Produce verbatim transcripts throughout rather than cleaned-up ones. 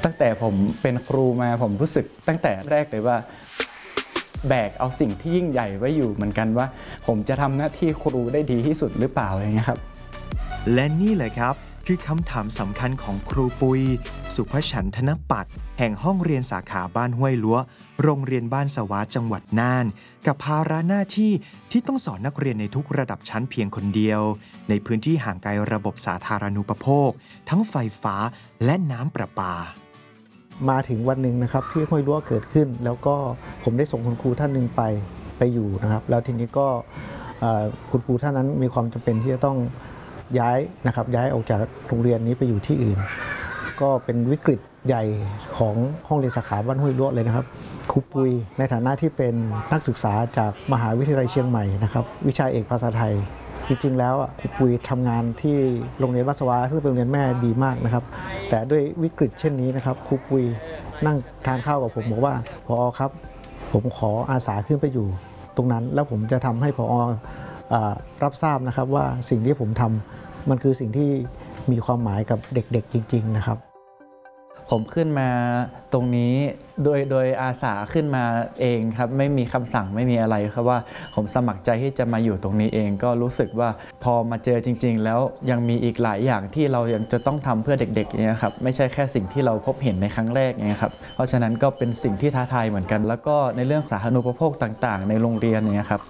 ตั้งแต่ผมเป็นครูมาผมรู้สึกตั้งแต่แรกเลยว่าแบกเอาสิ่งที่ยิ่งใหญ่ไว้อยู่เหมือนกันว่าผมจะทำหน้าที่ครูได้ดีที่สุดหรือเปล่าอะไรเงี้ยครับและนี่แหละครับคือคำถามสำคัญของครูปุยสุภฉันธนปัตย์แห่งห้องเรียนสาขาบ้านห้วยลั้วโรงเรียนบ้านสวาจังหวัดน่านกับภาระหน้าที่ที่ต้องสอนนักเรียนในทุกระดับชั้นเพียงคนเดียวในพื้นที่ห่างไกลระบบสาธารณูปโภคทั้งไฟฟ้าและน้ำประปามาถึงวันหนึ่งนะครับที่ห้วยลั้วเกิดขึ้นแล้วก็ผมได้ส่งคุณครูท่านหนึ่งไปไปอยู่นะครับแล้วทีนี้ก็คุณครูท่านนั้นมีความจำเป็นที่จะต้องย้ายนะครับย้ายออกจากโรงเรียนนี้ไปอยู่ที่อื่นก็เป็นวิกฤตใหญ่ของห้องเรียนสาขาบ้านห้วยลั้วเลยนะครับครูปุยในฐานะที่เป็นนักศึกษาจากมหาวิทยาลัยเชียงใหม่นะครับวิชาเอกภาษาไทยจริงๆแล้วครูปุยทำงานที่โรงเรียนบ้านสวาซึ่งเป็นโรงเรียนแม่ดีมากนะครับแต่ด้วยวิกฤตเช่นนี้นะครับครูปุยนั่งทานข้าวกับผมบอกว่าผอ.ครับผมขออาสาขึ้นไปอยู่ตรงนั้นแล้วผมจะทำให้ผอ.รับทราบนะครับว่าสิ่งที่ผมทำมันคือสิ่งที่มีความหมายกับเด็กๆจริงๆนะครับผมขึ้นมาตรงนี้โดยโดยอาสาขึ้นมาเองครับไม่มีคำสั่งไม่มีอะไรครับว่าผมสมัครใจที่จะมาอยู่ตรงนี้เองก็รู้สึกว่าพอมาเจอจริงๆแล้วยังมีอีกหลายอย่างที่เรายังจะต้องทำเพื่อเด็กๆเนี่ยครับไม่ใช่แค่สิ่งที่เราพบเห็นในครั้งแรกเนี่ยครับเพราะฉะนั้นก็เป็นสิ่งที่ท้าทายเหมือนกันแล้วก็ในเรื่องสาธารณูปโภคต่างๆในโรงเรียนเนี่ยครับ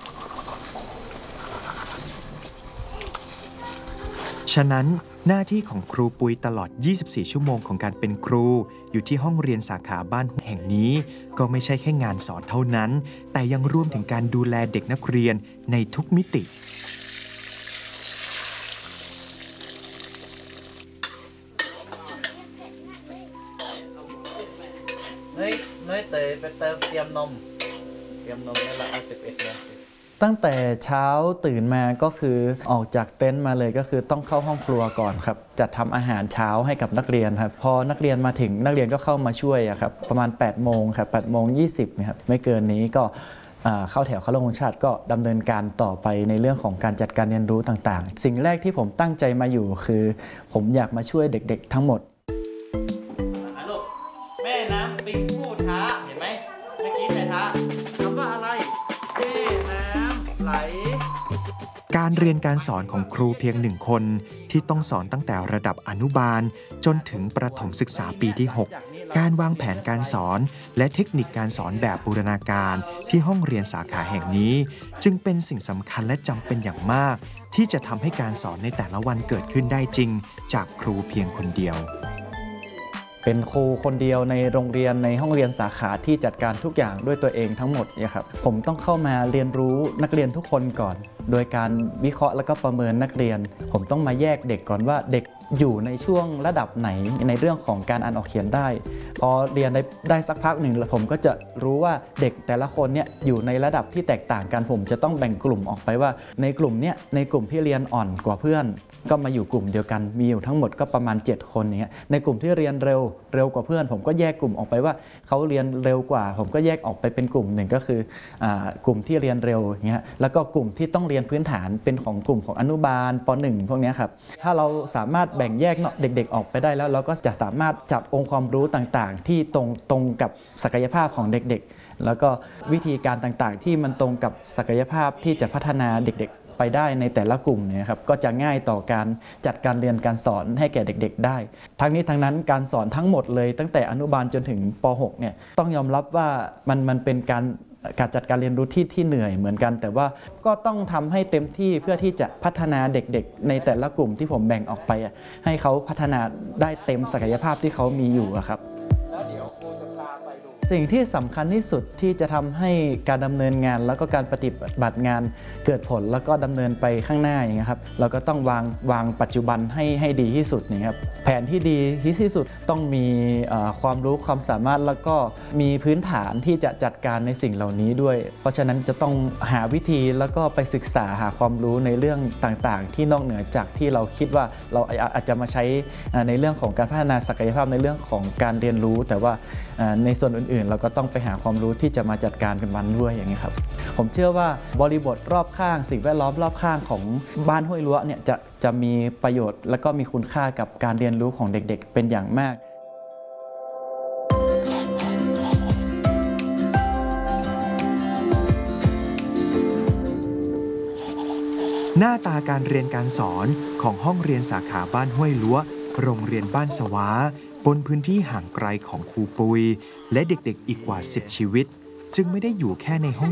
ฉะนั้นหน้าที่ของครูปุยตลอดยี่สิบสี่ชั่วโมงของการเป็นครูอยู่ที่ห้องเรียนสาขาบ้านแห่งนี้ก็ไม่ใช่แค่งานสอนเท่านั้นแต่ยังรวมถึงการดูแลเด็กนักเรียนในทุกมิติเฮ้ยเฮ้ยเตยไปเติมเตรียมนมเตรียมนมแล้วละอ่ะสิบเอ็ดเลยตั้งแต่เช้าตื่นมาก็คือออกจากเต็นท์มาเลยก็คือต้องเข้าห้องครัวก่อนครับจัดทำอาหารเช้าให้กับนักเรียนครับพอนักเรียนมาถึงนักเรียนก็เข้ามาช่วยครับประมาณแปดโมงครับแปดโมงยี่สิบนะครับไม่เกินนี้ก็เข้าแถวเข้าโรงเรียนชาติก็ดำเนินการต่อไปในเรื่องของการจัดการเรียนรู้ต่างๆสิ่งแรกที่ผมตั้งใจมาอยู่คือผมอยากมาช่วยเด็กๆทั้งหมดลูกแม่น้ำปิงผู้ท้าเห็นไหมเมื่อกี้ใครท้าคำว่าอะไรแม่น้ำไหลการเรียนการสอนของครูเพียงหนึ่งคนที่ต้องสอนตั้งแต่ระดับอนุบาลจนถึงประถมศึกษาปีที่หกการวางแผนการสอนและเทคนิคการสอนแบบบูรณาการที่ห้องเรียนสาขาแห่งนี้จึงเป็นสิ่งสำคัญและจำเป็นอย่างมากที่จะทำให้การสอนในแต่ละวันเกิดขึ้นได้จริงจากครูเพียงคนเดียวเป็นครูคนเดียวในโรงเรียนในห้องเรียนสาขาที่จัดการทุกอย่างด้วยตัวเองทั้งหมดเนี่ยครับผมต้องเข้ามาเรียนรู้นักเรียนทุกคนก่อนโดยการวิเคราะห์แล้วก็ประเมินนักเรียนผมต้องมาแยกเด็กก่อนว่าเด็กอยู่ในช่วงระดับไหนในเรื่องของการอ่านออกเขียนได้พอเรียนได้ได้สักพักหนึ่งแล้วผมก็จะรู้ว่าเด็กแต่ละคนเนี่ยอยู่ในระดับที่แตกต่างกันผมจะต้องแบ่งกลุ่มออกไปว่าในกลุ่มเนี่ยในกลุ่มที่เรียนอ่อนกว่าเพื่อนก็มาอยู่กลุ่มเดียวกันมีอยู่ทั้งหมดก็ประมาณเจ็ดคนเนี้ยในกลุ่มที่เรียนเร็วเร็วกว่าเพื่อนผมก็แยกกลุ่มออกไปว่าเขาเรียนเร็วกว่าผมก็แยกออกไปเป็นกลุ่มหนึ่งก็คือกลุ่มที่เรียนเร็วอย่างเงี้ยแล้วก็กลุ่มที่ต้องเรียนพื้นฐานเป็นของกลุ่มของอนุบาลป.หนึ่ง พวกนี้ครับถ้าเราสามารถแบ่งแยกเด็กๆออกไปได้แล้วเราก็จะสามารถจัดองค์ความรู้ต่างๆที่ตรงตรงกับศักยภาพของเด็กๆแล้วก็วิธีการต่างๆที่มันตรงกับศักยภาพที่จะพัฒนาเด็กๆไปได้ในแต่ละกลุ่มเนี่ยครับก็จะง่ายต่อการจัดการเรียนการสอนให้แก่เด็กๆได้ทั้งนี้ทั้งนั้นการสอนทั้งหมดเลยตั้งแต่อนุบาลจนถึงป.หก เนี่ยต้องยอมรับว่ามันมันเป็นการการจัดการเรียนรู้ที่ที่เหนื่อยเหมือนกันแต่ว่าก็ต้องทำให้เต็มที่เพื่อที่จะพัฒนาเด็กๆในแต่ละกลุ่มที่ผมแบ่งออกไปให้เขาพัฒนาได้เต็มศักยภาพที่เขามีอยู่ครับสิ่งที่สำคัญที่สุดที่จะทำให้การดำเนินงานแล้วก็การปฏิบัติงานเกิดผลแล้วก็ดำเนินไปข้างหน้าอย่างเงี้ยครับเราก็ต้องวางวางปัจจุบันให้ให้ดีที่สุดนี่ครับแผนที่ดีที่สุดต้องมีความรู้ความสามารถแล้วก็มีพื้นฐานที่จะจัดการในสิ่งเหล่านี้ด้วยเพราะฉะนั้นจะต้องหาวิธีแล้วก็ไปศึกษาหาความรู้ในเรื่องต่างๆที่นอกเหนือจากที่เราคิดว่าเราอาจจะมาใช้ในเรื่องของการพัฒนาศักยภาพในเรื่องของการเรียนรู้แต่ว่าในส่วนอื่นเราก็ต้องไปหาความรู้ที่จะมาจัดการกันมันด้วยอย่างนี้ครับผมเชื่อว่าบริบทรอบข้างสิ่งแวดล้อมรอบข้างของบ้านห้วยลั้วเนี่ยจะจะมีประโยชน์และก็มีคุณค่ากับการเรียนรู้ของเด็กๆเป็นอย่างมากหน้าตาการเรียนการสอนของห้องเรียนสาขาบ้านห้วยลั้วโรงเรียนบ้านสวาบนพื้นที่ห่างไกลของครูปุยและเด็กๆอีกกว่าสิบชีวิตจึงไม่ได้อยู่แค่ในห้อง